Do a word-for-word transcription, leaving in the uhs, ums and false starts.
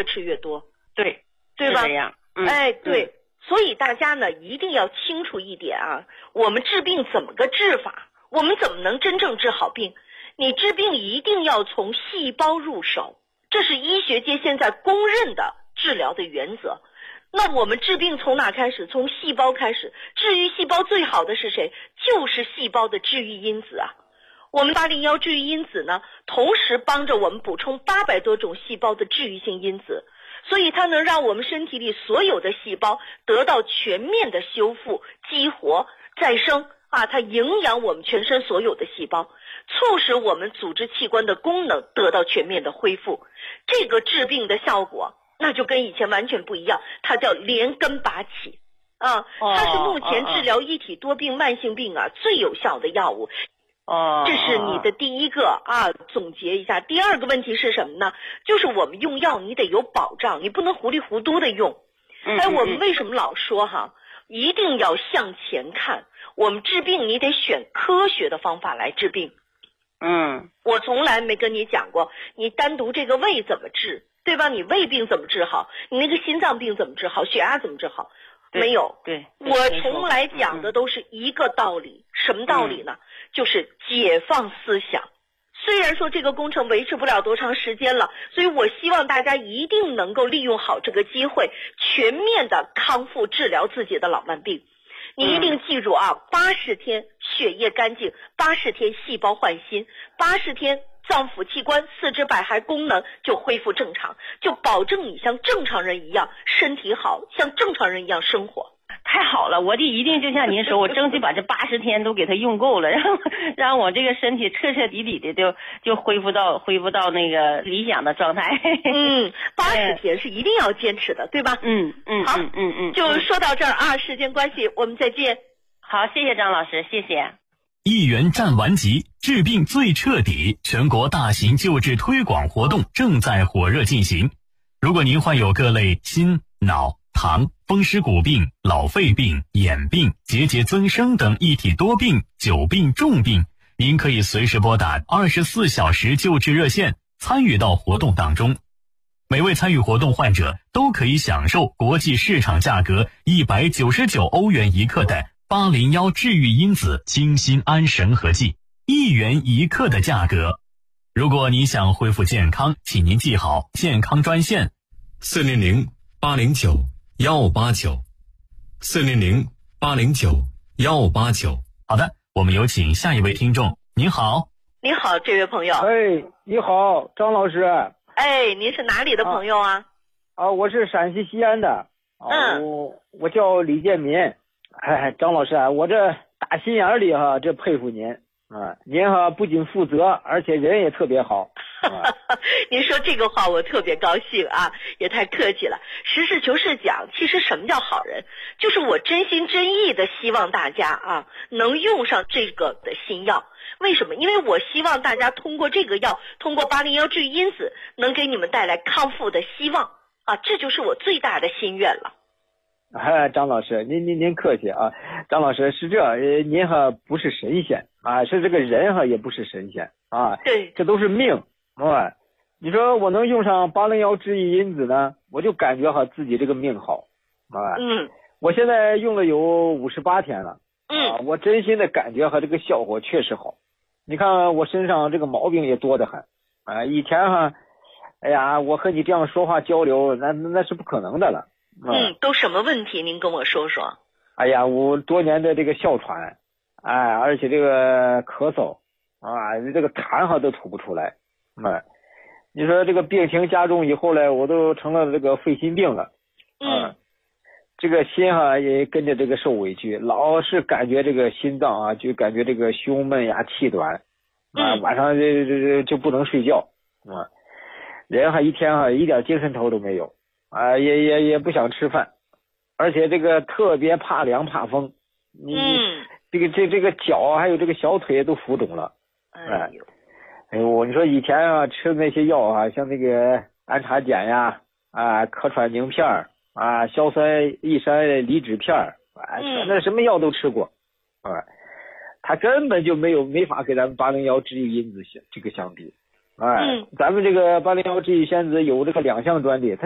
越吃越多。 对， 对吧？ 这样。嗯、 哎，对、 嗯， 所以大家呢一定要清楚一点啊，我们治病怎么个治法？我们怎么能真正治好病？你治病一定要从细胞入手，这是医学界现在公认的治疗的原则。那我们治病从哪开始？从细胞开始。治愈细胞最好的是谁？就是细胞的治愈因子啊。我们八零一治愈因子呢，同时帮着我们补充八百多种细胞的治愈性因子，所以它能让我们身体里所有的细胞得到全面的修复、激活、再生啊，它营养我们全身所有的细胞，促使我们组织器官的功能得到全面的恢复。这个治病的效果那就跟以前完全不一样，它叫连根拔起啊，它是目前治疗一体多病、慢性病啊最有效的药物。 哦， 这是你的第一个啊，总结一下。第二个问题是什么呢？就是我们用药你得有保障，你不能糊里糊涂的用。 嗯、 哎，我们为什么老说哈，一定要向前看？我们治病你得选科学的方法来治病。 嗯， 我从来没跟你讲过，你单独这个胃怎么治，对吧？你胃病怎么治好？你那个心脏病怎么治好？血压怎么治好？没有。 对， 我从来讲的都是一个道理。嗯、什么道理呢？嗯、就是解放思想。虽然说这个工程维持不了多长时间了，所以我希望大家一定能够利用好这个机会，全面的康复治疗自己的老慢病。你一定记住啊，八十天血液干净，八十天细胞换新，八十天脏腑器官、四肢百骸功能就恢复正常，就保证你像正常人一样身体好，像正常人一样生活。 太好了，我这一定就像您说，我争取把这八十天都给他用够了，让让我这个身体彻彻底底的就就恢复到恢复到那个理想的状态。 嗯，八十天是一定要坚持的，对吧？ 嗯嗯， 好， 嗯嗯嗯， 就说到这儿啊，时间关系，我们再见。 好，谢谢张老师，谢谢。 一元战完集，治病最彻底，全国大型救治推广活动正在火热进行。如果您患有各类心、脑、糖、风湿骨病、老肺病、眼病、结节增生等一体多病、久病重病，您可以随时拨打二十四小时救治热线，参与到活动当中。每位参与活动患者都可以享受国际市场价格一百九十九欧元一克的八零一治愈因子清心安神合剂，一元一克的价格。如果你想恢复健康，请您记好健康专线四零零八零九幺八九，四零零八零九幺八九。 好的，我们有请下一位听众。您好。 你好，这位朋友。 哎，你好，张老师。 哎，您是哪里的朋友啊？ 啊，我是陕西西安的。啊、 嗯。 我我叫李建民。哎，张老师啊，我这打心眼里哈，这佩服您啊！您哈不仅负责，而且人也特别好。啊、 您说这个话我特别高兴啊，也太客气了。实事求是讲，其实什么叫好人？就是我真心真意的希望大家啊能用上这个的新药。为什么？因为我希望大家通过这个药，通过八零一治愈因子，能给你们带来康复的希望啊！这就是我最大的心愿了。 哎，张老师，您您您客气啊，张老师是这，呃，您哈不是神仙啊，是这个人哈也不是神仙啊， 对， 这都是命啊。你说我能用上八零一治愈因子呢，我就感觉哈自己这个命好啊。 嗯， 我现在用了有五十八天了， 嗯， 啊，我真心的感觉哈这个效果确实好。你看我身上这个毛病也多得很啊，以前哈，哎呀，我和你这样说话交流，那那是不可能的了。 嗯，都什么问题？您跟我说说。 哎呀，我多年的这个哮喘，哎，而且这个咳嗽啊，这个痰哈都吐不出来，哎，你说这个病情加重以后呢，我都成了这个肺心病了，啊、 嗯， 这个心哈也跟着这个受委屈，老是感觉这个心脏啊，就感觉这个胸闷呀、气短，啊， 嗯、 晚上这这就不能睡觉，啊，人哈一天哈一点精神头都没有。啊，也也也不想吃饭，而且这个特别怕凉怕风，你、 嗯、 这个这这个脚还有这个小腿都浮肿了， 哎呦， 哎呦，我你说以前啊吃的那些药啊，像那个安茶碱呀，啊咳喘宁片啊，硝酸益山离酯片啊，那什么药都吃过，啊，它根本就没有没法给咱们八零一治愈因子这个相比。哎， 嗯、 咱们这个八零一治愈仙子有这个两项专利，它